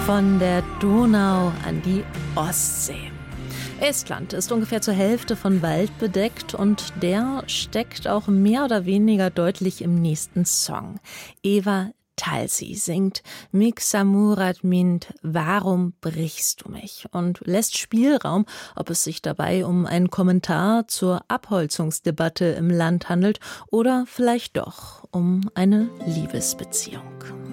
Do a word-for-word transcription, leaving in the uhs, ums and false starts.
Von der Donau an die Ostsee. Estland ist ungefähr zur Hälfte von Wald bedeckt und der steckt auch mehr oder weniger deutlich im nächsten Song. Eva Talsi singt Miksa Murat Mind, warum brichst du mich? Und lässt Spielraum, ob es sich dabei um einen Kommentar zur Abholzungsdebatte im Land handelt oder vielleicht doch um eine Liebesbeziehung.